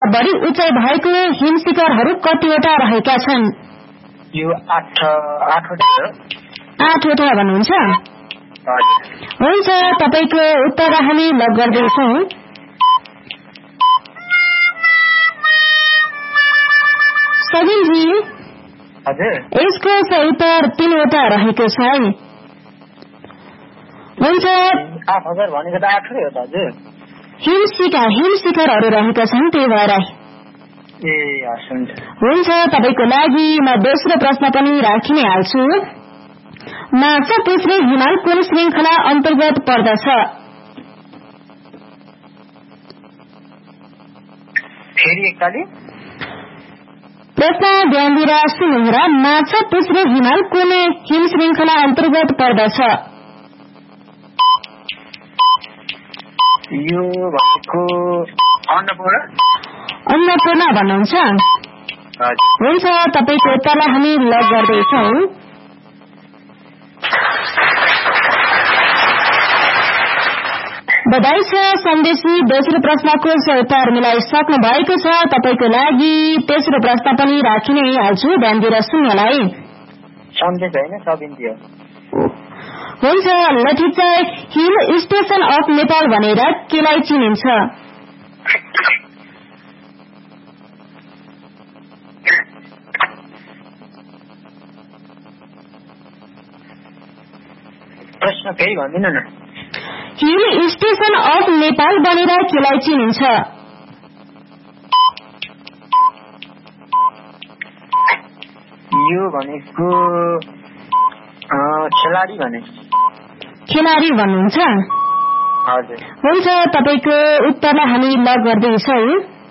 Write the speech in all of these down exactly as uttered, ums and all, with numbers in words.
बढी उचाइ भएको हिम शिखरहरू कतिवटा रहेका छन्? यो आठ आठवटा हो। आठवटा भन्नुहुन्छ? हुन्छ, तपाईको उत्तर हामी लक गर्दैछौँ। सबिनजी, यसको सही उत्तर तीनवटा रहेको छ। हुन्छ, आठ हजार भनेको त आठै हो त हजुर। हिम शिखर हिम शिखरहरू रहेका छन्, त्यही भएर। ए हुन्छ। हुन्छ, तपाईको लागि म दोस्रो प्रश्न पनि राखि नै हाल्छु। माछा पुछ्रे हिमाल कुन श्रृंखला अन्तर्गत पर्दछ? फेरि एकताली प्रश्न ध्यान दिएर सुन्नुहोला। माछा पुछ्रे हिमाल कुन हिम श्रृंखला अन्तर्गत पर्दछ? यो भनेको अन्नपूर्ण अन्नपूर्ण भन्नुहुन्छ? हुन्छ, तपाईको उत्तरलाई हामी लक गर्दैछौँ। बधाई छ सन्देशी, दोस्रो प्रश्नको सही उत्तर मिलाइसक्नु भएको छ। तपाईको लागि तेस्रो प्रश्न पनि राखि नै हाल्छु, ध्यान दिएर सुन्नुहोला है। सन्देश होइन, सबिन्ती हो। हुन्छ, लठिचाइ हिल स्टेशन अफ नेपाल भनेर केलाई चिनिन्छ? प्रश्न फेरि भन्दिनु न। हिल स्टेशन अफ नेपाल भनेर केलाई चिनिन्छ? यो भनेको खेलाडी भने। खेलाडी भन्नुहुन्छ? हजुर। हुन्छ, तपाईको उत्तरलाई हामी लक गर्दैछौँ।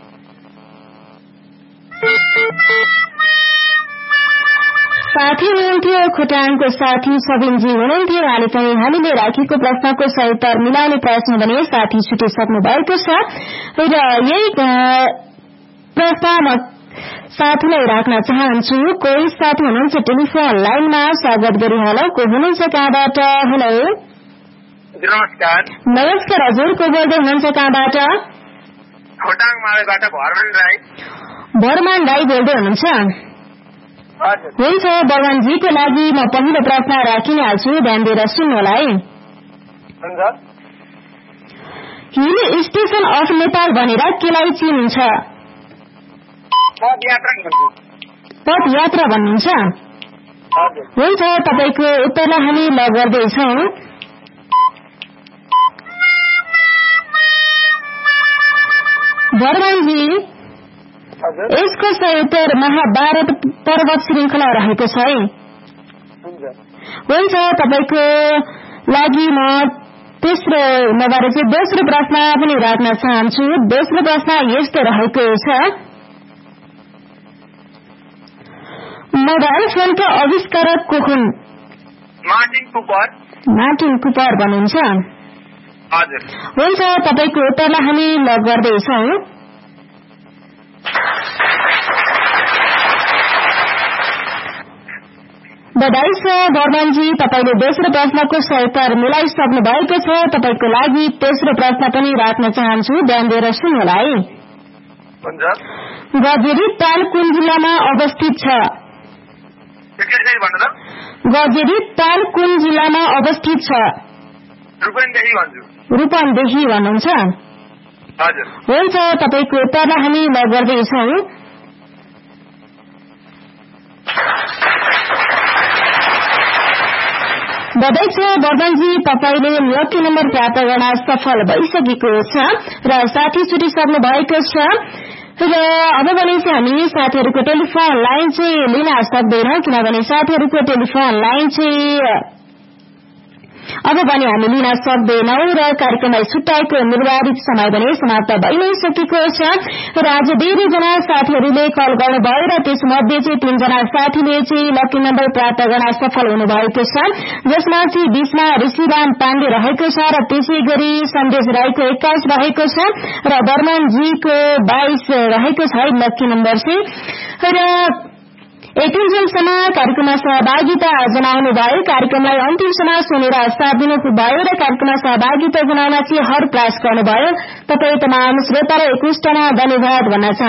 साथी हुनुहुन्थ्यो खोटाङको साथी सबिनजी हुनुहुन्थ्यो। अहिले पनि हामीले राखेको प्रश्नको सही उत्तर मिलाउने प्रयत्न भने साथी छुटिसक्नु भएको छ र यही प्रश्न साथीलाई राख्न चाहन्छु। कोही साथी हुनुहुन्छ टेलिफोन लाइनमा, स्वागत गरिहाल। को हुनुहुन्छ, कहाँबाट? हेलो, नमस्कार। नमस्कार हजुर, को बोल्दै हुनुहुन्छ, कहाँबाट? खोटाङ मालैबाट भरमान राई। भरमान राई बोल्दै हुनुहुन्छ? हुन्छ, बगानजीको लागि म पहिलो प्रश्न राखि नै हाल्छु, ध्यान दिएर सुन्नुहोला है। हिल स्टेशन अफ नेपाल भनेर केलाई चिनिन्छ? पदयात्रा भन्नुहुन्छ? हुन्छ, तपाईको उत्तरलाई हामी लक गर्दैछौँ। भरमानजी, यसको सही उत्तर महाभारत पर्वत श्रृंखला रहेको छ है। हुन्छ, तपाईको लागि म तेस्रो नभएर चाहिँ दोस्रो प्रश्न पनि राख्न चाहन्छु। दोस्रो प्रश्न यस्तो रहेको छ। मोबाइल फोनको आविष्कारक को हुन्? Martin Cooper. मार्टिन कुपर भन्नुहुन्छ? हजुर। हुन्छ, तपाईको उत्तरलाई हामी लक गर्दैछौँ। बधाई छ वर्धनजी, तपाईले दोस्रो प्रश्नको सही उत्तर मिलाइसक्नु भएको छ। तपाईको लागि तेस्रो प्रश्न पनि राख्न चाहन्छु, ध्यान दिएर सुन्नुहोला है। गजेरी ताल कुन जिल्लामा अवस्थित छ? गजेरी ताल कुन जिल्लामा अवस्थित छ? रूपन्देही भन्नुहुन्छ? हुन्छ, तपाईको उत्तरलाई हामी लक गर्दैछौँ। बधाई छ वर्धनजी, तपाईले लकी नम्बर प्राप्त गर्न सफल भइसकेको छ र साथी छुटिसक्नु भएको छ र अब भने चाहिँ हामी साथीहरूको टेलिफोन लाइन चाहिँ लिन सक्दैनौँ, किनभने साथीहरूको टेलिफोन लाइन चाहिँ अब भने हामी लिन सक्दैनौं र कार्यक्रमलाई छुट्याएको निर्धारित समय भने समाप्त भइ नै सकेको छ र आज धेरैजना साथीहरूले कल गर्नुभयो र त्यसमध्ये चाहिँ तीनजना साथीले चाहिँ लकी नम्बर प्राप्त गर्न सफल हुनुभएको छ, जसमा चाहिँ बीसमा ऋषिराम पाण्डे रहेको छ र त्यसै गरी सन्देश राईको एक्काइस रहेको छ र बर्मनजीको बाइस रहेको छ लकी नम्बर चाहिँ। र यतिन्जेलसम्म कार्यक्रममा सहभागिता जनाउनु भयो, कार्यक्रमलाई अन्तिमसम्म सुनेर साथ दिनुभयो र कार्यक्रममा सहभागिता जनाउन चाहिँ हर प्रयास गर्नुभयो। तपाई तमाम श्रोता र एकमुष्टमा धन्यवाद भन्न चाहन्छु।